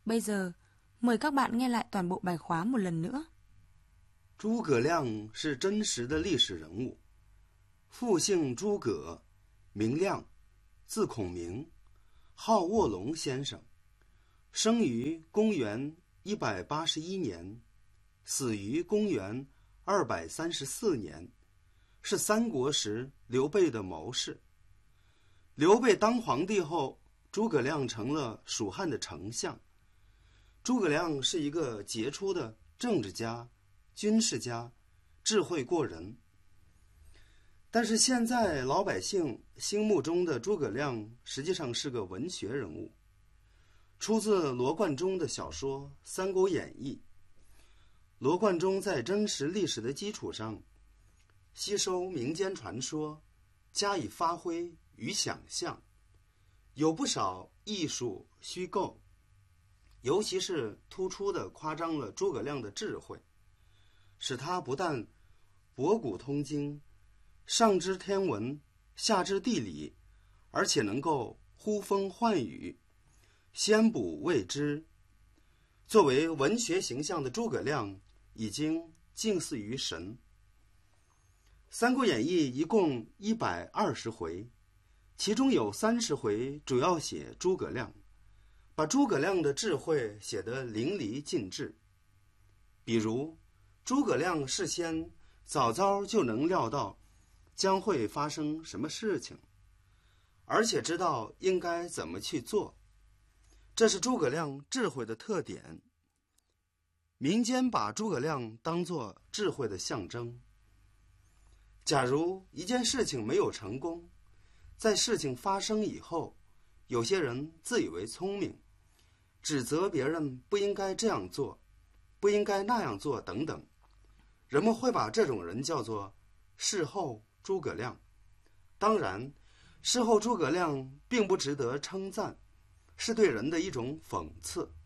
Bây giờ, mời các bạn nghe lại toàn bộ bài khóa một lần nữa. 诸葛亮是真实的历史人物，父姓诸葛，名亮，字孔明，号卧龙先生，生于公元181年，死于公元234年，是三国时刘备的谋士。刘备当皇帝后，诸葛亮成了蜀汉的丞相。诸葛亮是一个杰出的政治家、军事家，智慧过人。但是现在老百姓心目中的诸葛亮实际上是个文学人物，出自罗贯中的小说《三国演义》。罗贯中在真实历史的基础上，吸收民间传说，加以发挥与想象，有不少艺术虚构，尤其是突出地夸张了诸葛亮的智慧，使他不但博古通今，上知天文，下知地理，而且能够呼风唤雨，先卜未知。作为文学形象的诸葛亮已经近似于神。《三国演义》一共120回，其中有30回主要写诸葛亮，把诸葛亮的智慧写得淋漓尽致。比如诸葛亮事先早早就能料到将会发生什么事情，而且知道应该怎么去做，这是诸葛亮智慧的特点。民间把诸葛亮当作智慧的象征。假如一件事情没有成功，在事情发生以后，有些人自以为聪明，指责别人不应该这样做，不应该那样做等等，人们会把这种人叫做事后诸葛亮。当然，事后诸葛亮并不值得称赞，是对人的一种讽刺。